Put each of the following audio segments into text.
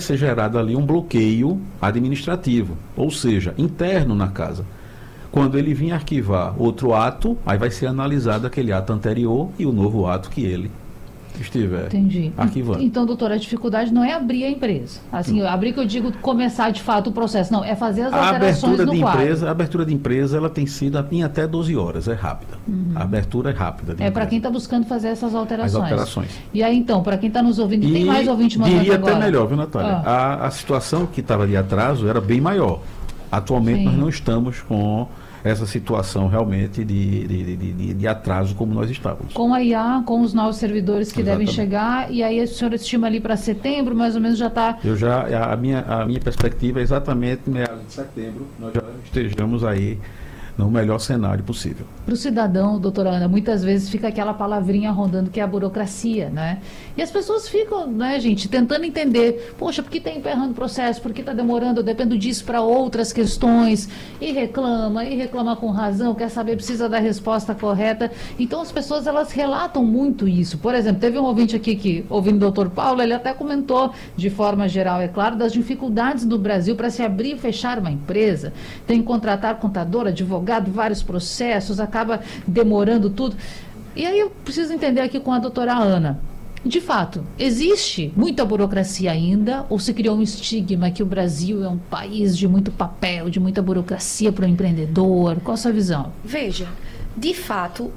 ser gerado ali um bloqueio administrativo, ou seja, interno na casa. Quando ele vir arquivar outro ato, aí vai ser analisado aquele ato anterior e o novo ato que ele estiver arquivando. Então, doutora, a dificuldade não é abrir a empresa. Assim, abrir que eu digo começar de fato o processo. Não, é fazer as alterações no quadro. A abertura de empresa, ela tem sido em até 12 horas, é rápida. A abertura é rápida. É para quem está buscando fazer essas alterações. As alterações. E aí, então, para quem está nos ouvindo, tem mais ouvinte mandando diria agora. até melhor, viu, Natália? A situação que estava de atraso era bem maior. Atualmente nós não estamos com essa situação realmente de atraso como nós estávamos. Com a IA, com os novos servidores que devem chegar, e aí a senhora estima ali para setembro, mais ou menos já está... A minha perspectiva é exatamente meados de setembro, nós já estejamos aí no melhor cenário possível. Para o cidadão, doutora Ana, muitas vezes fica aquela palavrinha rondando que é a burocracia, né? E as pessoas ficam, né, gente, tentando entender, poxa, por que está emperrando o processo, por que está demorando, eu dependo disso para outras questões, e reclama com razão, quer saber, precisa da resposta correta. Então as pessoas, elas relatam muito isso. Por exemplo, teve um ouvinte aqui que, ouvindo o doutor Paulo, ele até comentou, de forma geral, é claro, das dificuldades do Brasil para se abrir e fechar uma empresa. Tem que contratar contador, advogado, vários processos, acaba demorando tudo. E aí eu preciso entender aqui com a doutora Ana. De fato, existe muita burocracia ainda, ou se criou um estigma que o Brasil é um país de muito papel, de muita burocracia para o empreendedor? Qual a sua visão? Veja, de fato,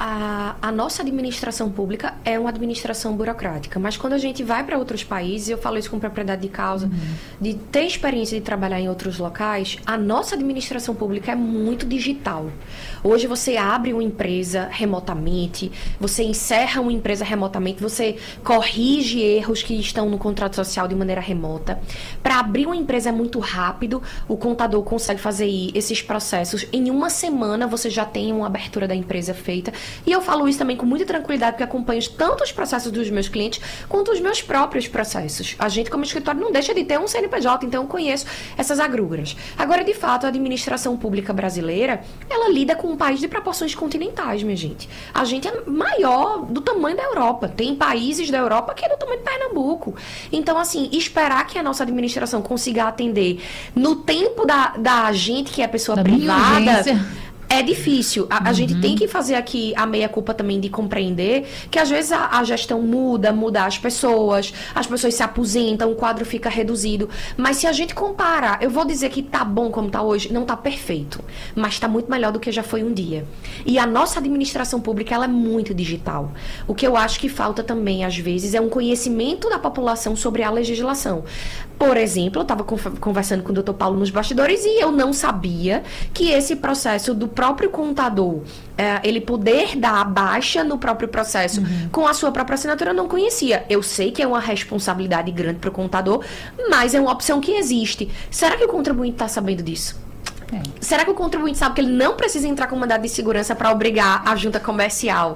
a nossa administração pública é uma administração burocrática, mas quando a gente vai para outros países, eu falo isso com propriedade de causa, de ter experiência de trabalhar em outros locais, a nossa administração pública é muito digital. Hoje você abre uma empresa remotamente, você encerra uma empresa remotamente, você corrige erros que estão no contrato social de maneira remota. Para abrir uma empresa é muito rápido, o contador consegue fazer esses processos. Em uma semana você já tem uma abertura da empresa feita. E eu falo isso também com muita tranquilidade, porque acompanho tanto os processos dos meus clientes, quanto os meus próprios processos. A gente, como escritório, não deixa de ter um CNPJ, então eu conheço essas agruras. Agora, de fato, a administração pública brasileira, ela lida com um país de proporções continentais, minha gente. A gente é maior do tamanho da Europa. Tem países da Europa que é do tamanho de Pernambuco. Então, assim, esperar que a nossa administração consiga atender no tempo da gente, que é pessoa privada... É difícil. A gente tem que fazer aqui a meia-culpa também de compreender que às vezes a gestão muda as pessoas se aposentam, o quadro fica reduzido. Mas se a gente comparar, eu vou dizer que tá bom como tá hoje, não tá perfeito, mas tá muito melhor do que já foi um dia. E a nossa administração pública, ela é muito digital. O que eu acho que falta também, às vezes, é um conhecimento da população sobre a legislação. Por exemplo, eu estava conversando com o doutor Paulo nos bastidores e eu não sabia que esse processo do próprio contador, ele poder dar a baixa no próprio processo com a sua própria assinatura, eu não conhecia. Eu sei que é uma responsabilidade grande para o contador, mas é uma opção que existe. Será que o contribuinte está sabendo disso? Será que o contribuinte sabe que ele não precisa entrar com mandado de segurança para obrigar a junta comercial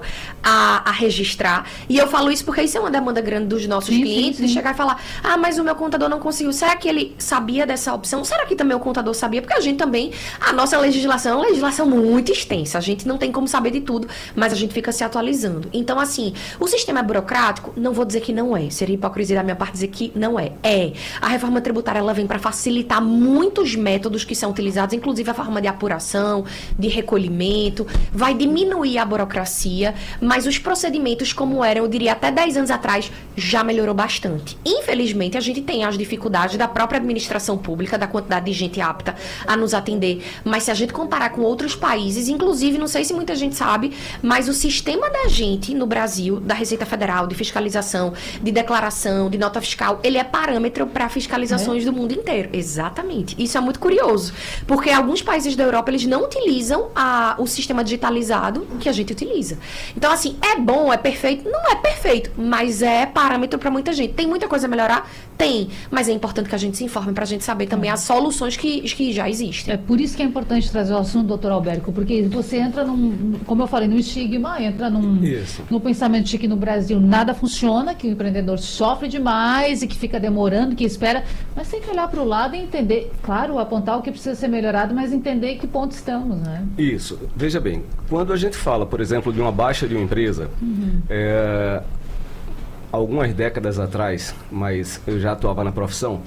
a registrar? E eu falo isso porque isso é uma demanda grande dos nossos clientes, de chegar e falar, mas o meu contador não conseguiu. Será que ele sabia dessa opção? Será que também o contador sabia? Porque a gente também, a nossa legislação é uma legislação muito extensa. A gente não tem como saber de tudo, mas a gente fica se atualizando. Então, assim, o sistema é burocrático? Não vou dizer que não é. Seria hipocrisia da minha parte dizer que não é. A reforma tributária, ela vem para facilitar muitos métodos que são utilizados, inclusive a forma de apuração, de recolhimento, vai diminuir a burocracia, mas os procedimentos como eram, eu diria, até 10 anos atrás, já melhorou bastante. Infelizmente, a gente tem as dificuldades da própria administração pública, da quantidade de gente apta a nos atender, mas se a gente comparar com outros países, inclusive, não sei se muita gente sabe, mas o sistema da gente no Brasil, da Receita Federal, de fiscalização, de declaração, de nota fiscal, ele é parâmetro para fiscalizações do mundo inteiro. Exatamente. Isso é muito curioso, porque alguns países da Europa, eles não utilizam o sistema digitalizado que a gente utiliza. Então, assim, é bom, é perfeito? Não é perfeito, mas é parâmetro para muita gente. Tem muita coisa a melhorar? Tem, mas é importante que a gente se informe para a gente saber também as soluções que já existem. É por isso que é importante trazer o assunto, doutor Alberto, porque você entra como eu falei, no estigma, entra no pensamento de que no Brasil nada funciona, que o empreendedor sofre demais e que fica demorando, que espera, mas tem que olhar para o lado e entender, claro, apontar o que precisa ser melhorado, mas entender em que ponto estamos, né? Isso. Veja bem, quando a gente fala, por exemplo, de uma baixa de uma empresa, algumas décadas atrás, mas eu já atuava na profissão,